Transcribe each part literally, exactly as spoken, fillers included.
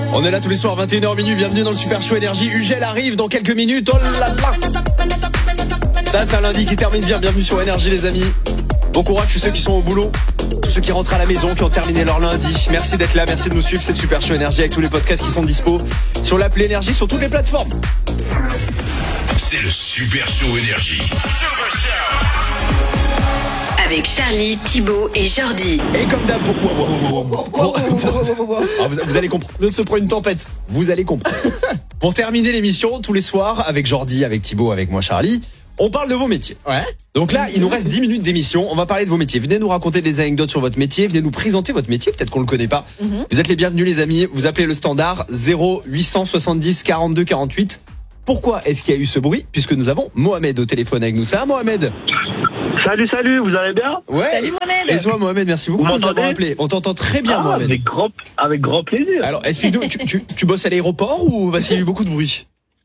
On est là tous les soirs, vingt et une heures minuit, bienvenue dans le Super Show Énergie. Ugel arrive dans quelques minutes, oh là là. Ça c'est un lundi qui termine bien, bienvenue sur Énergie les amis. Bon courage tous ceux qui sont au boulot, tous ceux qui rentrent à la maison, qui ont terminé leur lundi. Merci d'être là, merci de nous suivre, c'est le Super Show Énergie avec tous les podcasts qui sont dispo sur l'appli Énergie, sur toutes les plateformes. C'est le Super Show Énergie. Avec Charlie, Thibaut et Jordi. Et comme d'hab, pour... wow, wow, wow, wow. Ah, vous, vous allez comprendre. De se prendre une tempête. Vous allez comprendre. Pour terminer l'émission, tous les soirs, avec Jordi, avec Thibaut, avec moi Charlie, on parle de vos métiers. Ouais. Donc là, il nous reste dix minutes d'émission. On va parler de vos métiers. Venez nous raconter des anecdotes sur votre métier. Venez nous présenter votre métier. Peut-être qu'on le connaît pas. Mm-hmm. Vous êtes les bienvenus, les amis. Vous appelez le standard zéro huit cent soixante-dix quarante-deux quarante-huit. Pourquoi est-ce qu'il y a eu ce bruit? Puisque nous avons Mohamed au téléphone avec nous. Ça va, Mohamed? Salut, salut, vous allez bien? Ouais. Salut Mohamed. Et toi, Mohamed, merci beaucoup vous de nous avoir appelé. On t'entend très bien, ah, Mohamed. Avec grand, avec grand plaisir. Alors, explique-nous, tu, tu, tu bosses à l'aéroport ou parce qu'il y a eu beaucoup de bruit?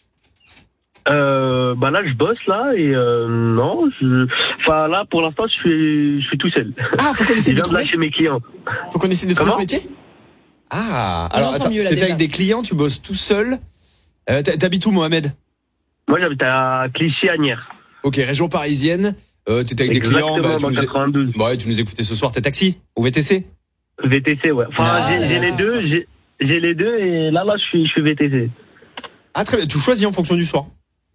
Euh, bah là, je bosse là et euh, non, je... enfin là, pour l'instant, je suis, je suis tout seul. Ah, faut qu'on essaie je de viens de lâcher mes clients. Faut qu'on essaie de trouver Comment ce métier. Ah, On alors entend attends, mieux, là, t'es déjà. avec des clients, tu bosses tout seul. Euh, T'habites où, Mohamed? Moi, j'habite à Clichy-Agnières. Ok, région parisienne. Euh, T'étais avec Exactement, des clients. Bah, tu, dans nous quatre-vingt-douze. é... ouais, tu nous écoutais ce soir. T'es taxi ou V T C? V T C, ouais. Enfin, Ah, j'ai, j'ai les deux, j'ai, j'ai les deux et là, là, je suis, je suis V T C. Ah, très bien. Tu choisis en fonction du soir.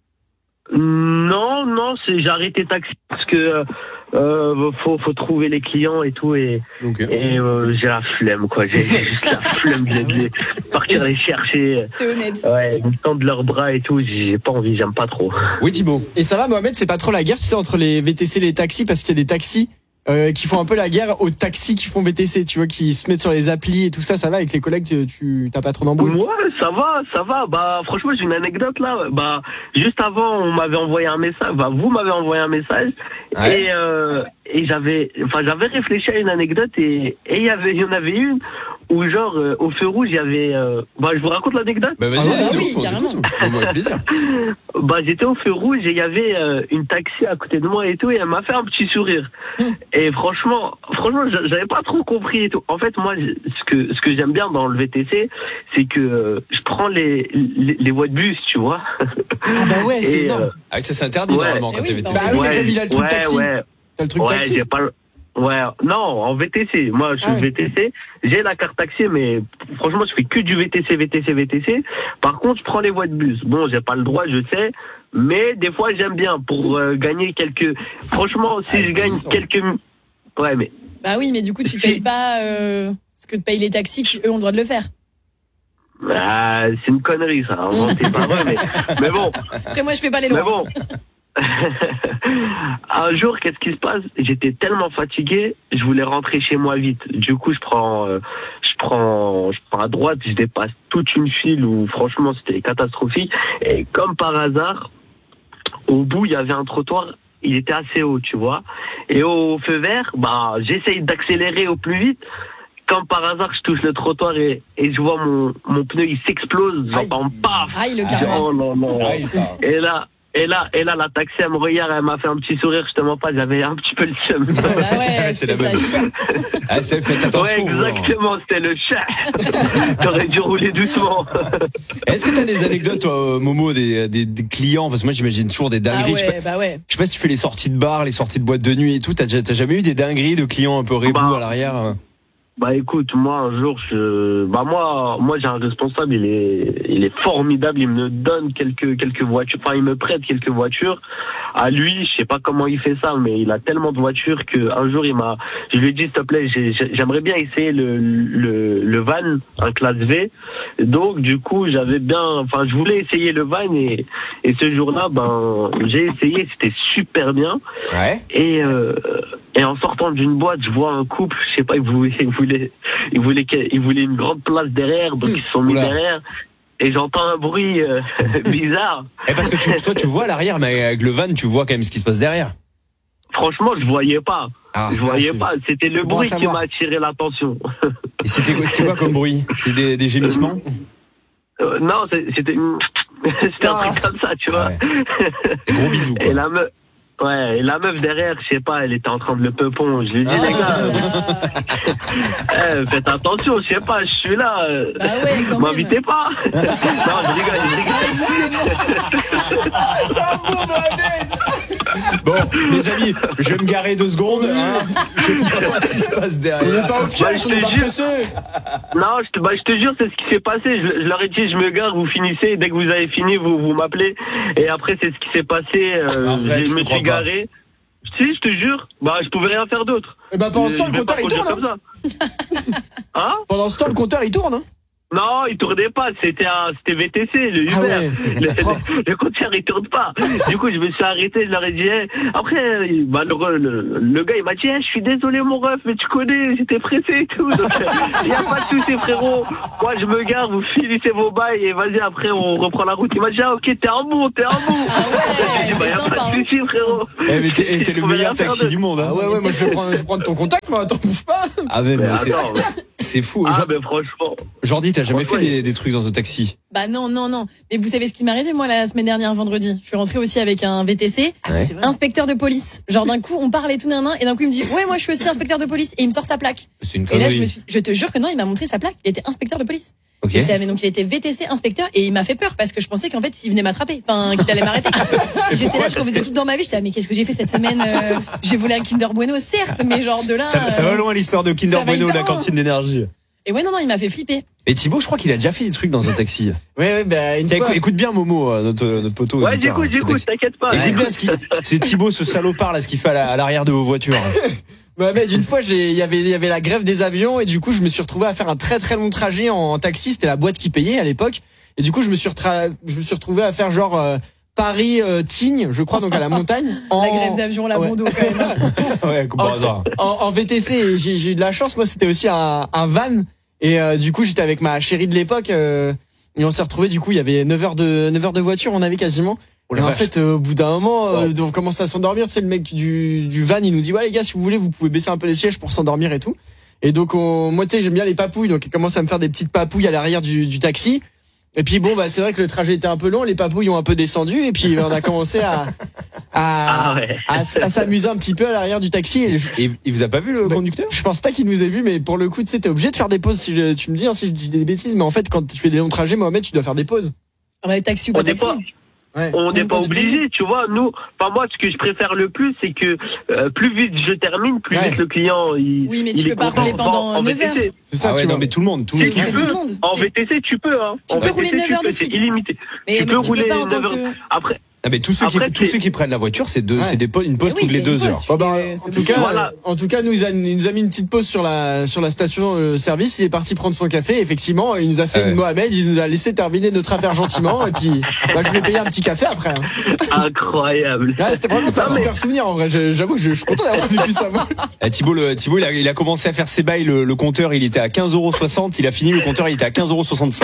Non, non, c'est, j'ai arrêté taxi parce que euh, faut, faut trouver les clients et tout et, Okay. et euh, j'ai la flemme quoi. J'ai, j'ai juste la flemme de les partir les chercher. C'est honnête. Ouais, ils me tendent leurs bras et tout. J'ai pas envie, j'aime pas trop. Oui, Thibaut. Et ça va, Mohamed, c'est pas trop la guerre, tu sais, entre les V T C et les taxis, parce qu'il y a des taxis euh, qui font un peu la guerre aux taxis qui font V T C, tu vois, qui se mettent sur les applis et tout ça. Ça va avec les collègues, tu, tu t'as pas trop d'embrouilles? Ouais, ça va, ça va. Bah, franchement, j'ai une anecdote là. Bah, juste avant, on m'avait envoyé un message. Bah, vous m'avez envoyé un message. Ouais. Et, euh, et j'avais, enfin, j'avais réfléchi à une anecdote et, et il y avait, il y en avait une où, genre, euh, au feu rouge, il y avait, euh, bah, je vous raconte l'anecdote. Bah, vas-y, Ah ouais, allez, bah de oui, ouf, on carrément. t'écoute. Donne-moi avec plaisir. Bah, j'étais au feu rouge et il y avait euh, une taxi à côté de moi et tout, et elle m'a fait un petit sourire. Et franchement, franchement, j'a- j'avais pas trop compris et tout. En fait, moi, j- ce que ce que j'aime bien dans le V T C, c'est que euh, je prends les, les les voies de bus, tu vois. Ah bah ouais, c'est Et, énorme. euh, Ah, ça, c'est interdit Ouais. normalement quand Eh t'es oui, V T bah C. Bah oui, comme il a le truc ouais, taxi. ouais. T'as le truc Ouais, taxi. j'ai pas le... Ouais, non, en V T C. Moi, je suis Ah ouais. V T C. J'ai la carte taxi, mais franchement, je fais que du V T C, V T C, V T C. Par contre, je prends les voies de bus. Bon, j'ai pas le droit, je sais. Mais des fois, j'aime bien pour euh, gagner quelques... Franchement, si Ah, je gagne longtemps. quelques... Ouais, mais... Bah oui, mais du coup, tu payes pas euh, ce que te payent les taxis qui, eux, ont le droit de le faire. Ah, c'est une connerie, ça. Hein. C'est pas vrai, mais... mais bon. Après, moi, je fais pas les Mais lois. bon. Un jour, qu'est-ce qui se passe? J'étais tellement fatigué, je voulais rentrer chez moi vite. Du coup, je prends, euh, je prends, je prends à droite, je dépasse toute une file où, franchement, c'était catastrophique. Et comme par hasard, au bout, il y avait un trottoir. Il était assez haut, tu vois. Et au feu vert, bah, j'essaye d'accélérer au plus vite. Comme par hasard, je touche le trottoir et, et je vois mon, mon pneu, il s'explose. J'entends paf. Aïe, le carrément. Oh non, non. Ça arrive, ça. Et là, et là, et là, la taxi, elle me regarde, elle m'a fait un petit sourire, je te mens pas, j'avais un petit peu le seum. Bah ouais, C'est la c'est ça. bonne. chien. Ah, c'est faites Ouais, attention. hein. exactement, c'était le chat. T'aurais dû rouler doucement. Est-ce que t'as des anecdotes, toi, euh, Momo, des, des, des clients? Parce que moi, j'imagine toujours des Ah dingueries. Je sais pas- ouais, bah ouais. Je sais pas si tu fais les sorties de bar, les sorties de boîte de nuit et tout. T'as déjà- t'as jamais eu des dingueries de clients un peu rébous Bah. à l'arrière? hein? Bah écoute, moi un jour, je, bah moi, moi j'ai un responsable, il est, il est formidable, il me donne quelques quelques voitures, enfin il me prête quelques voitures. À lui, je sais pas comment il fait ça, mais il a tellement de voitures que un jour il m'a, je lui ai dit s'il te plaît, j'ai- j'ai- j'aimerais bien essayer le le le van, un classe V. Donc du coup j'avais bien, enfin je voulais essayer le van et et ce jour-là, ben j'ai essayé, c'était super bien. Ouais. Et, euh, et en sortant d'une boîte, je vois un couple, je sais pas, ils voulaient, ils voulaient, ils voulaient, ils voulaient une grande place derrière, donc ils se sont mis Oula. derrière. Et j'entends un bruit euh, bizarre. Et parce que tu, toi, tu vois à l'arrière, mais avec le van, tu vois quand même ce qui se passe derrière. Franchement, je voyais pas. Ah, je voyais ah, c'est- pas. C'était le Bon à bruit qui savoir. m'a attiré l'attention. Et c'était quoi, c'était quoi comme bruit? C'est des, des gémissements? Euh, non, c'est- c'était, c'était un truc comme ça, tu vois. Ouais. Gros bisous, quoi. Et la meuf, Ouais, et la meuf derrière, je sais pas, elle était en train de le peupon. Je lui ai dit, Ah, les gars, là. eh, faites attention, je sais pas, je suis là. euh, Bah ouais, quand même. M'invitez pas. Non, je rigole, je rigole. Bon, les amis, je vais me garer deux secondes. Hein. Je vais voir ce qui se passe On derrière. est pas au Bah, piège, je on te est pas jure. pressé. Non, je te, bah, je te jure, c'est ce qui s'est passé. Je, je leur ai dit, je me gare, vous finissez. Et dès que vous avez fini, vous, vous m'appelez. Et après, c'est ce qui s'est passé. Euh, Arrête, je je me te crois suis pas. garé. Si, je te jure. Bah, je pouvais rien faire d'autre. Et bah pendant Je- ce temps, je le vais pas compteur il conduire tourne. Hein. comme ça. Hein? Pendant ce temps, le compteur il tourne. Hein. Non, il tournait pas, c'était un, c'était V T C, le Uber. Ah ouais, le, le, le compteur, il tourne pas. Du coup, je me suis arrêté, je leur ai dit, hey. Après, bah, le, le, le gars, il m'a dit, hey, je suis désolé, mon ref, mais tu connais, j'étais pressé et tout. Donc, il y a pas de souci, frérot. Moi, je me gare, vous finissez vos bails et vas-y, après, on reprend la route. Il m'a dit, ah, ok, t'es un bon, t'es un bon. Ah J'ai dit, bah, y a c'est pas sympa, de souci, frérot. Eh, mais t'es, eh, t'es le Je pouvais meilleur rien faire taxi d'autre. du monde. Hein. Ah ouais, ouais, moi je vais prendre, je vais prendre ton contact, moi attends, bouge pas. Ah ouais, Mais mais c'est, attends, c'est fou. ah, Genre- mais franchement. Jordi, t'as jamais fait Franchement, des, des trucs dans un taxi? Bah non, non, non. Mais vous savez ce qui m'est arrivé, moi, la semaine dernière, vendredi. Je suis rentrée aussi avec un V T C, Ouais. inspecteur de police. Genre, d'un coup, on parle et tout, nan, nan, et d'un coup, il me dit, ouais, moi, je suis aussi inspecteur de police. Et il me sort sa plaque. C'est une Et là, je connerie. me suis, je te jure que non, il m'a montré sa plaque. Il était inspecteur de police. Ok. Je savais, donc il était V T C inspecteur et il m'a fait peur parce que je pensais qu'en fait il venait m'attraper, enfin qu'il allait m'arrêter. J'étais là, je refaisais tout dans ma vie, j'étais là, mais qu'est-ce que j'ai fait cette semaine euh, J'ai volé un Kinder Bueno, certes, mais genre de là. Ça, ça va euh, loin l'histoire de Kinder ça va Bueno, la hyper loin. cantine d'énergie. Et ouais, non, non, il m'a fait flipper. Et Thibaut, je crois qu'il a déjà fait des trucs dans un taxi. Ouais, ouais, bah une Tiens, fois. écoute, écoute bien Momo, euh, notre, notre poteau. Ouais, auditeur, j'écoute, hein, j'écoute, taxi. t'inquiète pas. Écoute bien ce qu'il, c'est Thibaut, ce salopard là, ce qu'il fait à, la- à l'arrière de vos voitures. Bah, mais d'une fois, j'ai, il y avait, il y avait la grève des avions et du coup, je me suis retrouvé à faire un très très long trajet en taxi. C'était la boîte qui payait à l'époque. Et du coup, je me suis, retra- je me suis retrouvé à faire genre euh, Paris-Tignes, je crois, donc à la montagne. En, La grève d'avion, la Ouais. Bondo quand même. Ouais, comme par hasard. en, en V T C. Et j'ai, j'ai eu de la chance. Moi, c'était aussi un, un van. Et euh, du coup, j'étais avec ma chérie de l'époque. Euh, et on s'est retrouvé. Du coup, il y avait neuf heures de neuf heures de voiture. On avait quasiment. Oh Et la en vache. fait, euh, au bout d'un moment, euh, Wow. on commence à s'endormir. Tu sais, le mec du, du van, il nous dit, ouais, les gars, si vous voulez, vous pouvez baisser un peu les sièges pour s'endormir et tout. Et donc, on, moi, tu sais, j'aime bien les papouilles. Donc, il commence à me faire des petites papouilles à l'arrière du, du taxi. Et puis, bon, bah, c'est vrai que le trajet était un peu long. Les papouilles ont un peu descendu. Et puis, on a commencé à, à, Ah ouais. à, s- à s'amuser un petit peu à l'arrière du taxi. Et je, Et il vous a pas vu le Bah, conducteur? je pense pas qu'il nous ait vu, mais pour le coup, tu sais, t'es obligé de faire des pauses. Si je- tu me dis, hein, si je dis des bêtises, mais en fait, quand tu fais des longs trajets, Mohamed, tu dois faire des pauses. Ah bah, taxi ou On pas n'est taxi. pas, Ouais. on n'est Même pas quand tu obligé, tu vois. Nous, enfin moi, ce que je préfère le plus, c'est que euh, plus vite je termine, plus Ouais. vite le client. Il, Oui, mais tu il peux est pas content. rouler pendant En- en neuf V T C. heures. C'est ça, Ah ouais, tu non, vois. mais tout le monde, tout le Tu monde. C'est tu tout peux. le monde. En V T C, tu peux. Hein. Tu En peux V T C, rouler neuf heures de peux, c'est suite. illimité. Mais, tu mais peux tu rouler peux pas en tant neuf heures. que. Après, Ah, mais tous ceux Après, qui, tous c'est- ceux qui prennent la voiture, c'est deux, Ouais. c'est des, po- une pause Mais oui, toutes les mais deux une pause, heures. tu Bah, bah, fais- en c'est tout cas, Voilà. euh, en tout cas, nous, il, a, il nous a mis une petite pause sur la sur la station euh, service. Il est parti prendre son café. Effectivement, il nous a fait Ouais. une Mohamed. Il nous a laissé terminer notre affaire gentiment. Et puis, bah, je lui ai payé un petit café après. Hein. incroyable. Ouais, c'était vraiment c'est un Non, mais- super souvenir. En vrai, Je- j'avoue que je, je suis content d'avoir vécu ça. Moi. Eh, Thibaut, le, Thibaut il, a, il a commencé à faire ses bails, le, le compteur, il était à quinze euros soixante, il a fini, le compteur, il était à quinze euros soixante-cinq.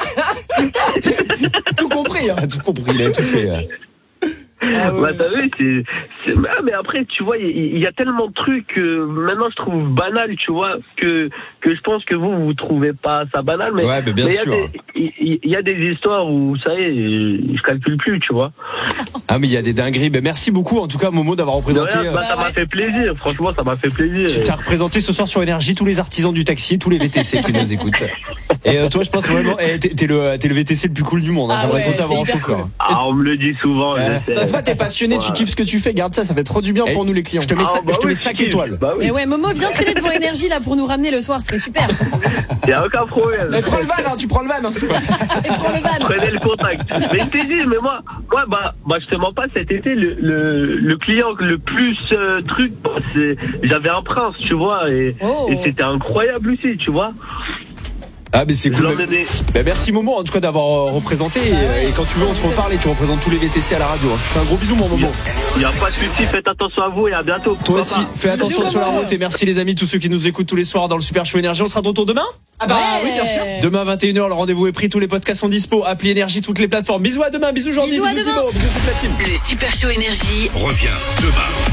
Tout compris. Hein. Il a tout compris, il a tout fait. euh. Ah ouais. Bah, t'as vu, c'est, c'est- ah, mais après, tu vois, il y, il y a tellement de trucs que maintenant je trouve banal, tu vois, que, que je pense que vous, vous trouvez pas ça banal, mais, Ouais, mais bien mais il y a sûr. des- il y, il y a des histoires où, ça y est, je calcule plus, tu vois. Ah, mais il y a des dingueries. Ben, merci beaucoup, en tout cas, Momo, d'avoir De représenté. rien, euh, bah, ça m'a fait plaisir, franchement, ça m'a fait plaisir. Tu as représenté ce soir sur Énergie tous les artisans du taxi, tous les V T C qui nous écoutent. Et euh, toi, je pense vraiment, eh, t'es, t'es le, t'es le V T C le plus cool du monde. Hein. Ah J'aimerais ouais, trop t'avoir c'est en hyper chauffeur. cool. Ah, on me le dit souvent. Ouais. je sais. Ça se voit, t'es passionné, tu Ouais. kiffes ce que tu fais. Garde ça, ça fait trop du bien Eh, pour nous les clients. Je te mets, Ah, ça- bah je te oui, mets cinq si, étoiles. Bah oui, Mais ouais, Momo, viens traîner devant Énergie là pour nous ramener le soir, ce serait super. y a aucun problème. Eh, prends le van, hein, tu prends le van. Hein. Et prends le van. Prenez le contact. Mais je t'ai dit, mais moi, moi bah, bah, je te mens pas, cet été, le, le, le client le plus euh, truc, bah, c'est, j'avais un prince, tu vois, et, Oh. et c'était incroyable aussi, tu vois. Ah, mais c'est Je cool. l'emmenais. Ben, merci Momo, en tout cas, d'avoir euh, représenté. Et, euh, et quand tu veux, on se reparle et tu représentes tous les V T C à la radio. hein. Je te fais un gros bisou, mon Momo. Il n'y a pas de souci, faites attention à vous et à bientôt. Toi Papa. aussi, fais attention Bisous, sur la Momo. route et merci les amis, tous ceux qui nous écoutent tous les soirs dans le Super Show Énergie. On sera de retour demain. Ah bah oui, bien sûr. Ouais. Demain vingt et une heures, le rendez-vous est pris, tous les podcasts sont dispo. Appli Énergie, toutes les plateformes. Bisous à demain, bisous Jordi, Bisous à bisous demain. Thibaut, bisous toute la team. Le Super Show Énergie. Revient demain.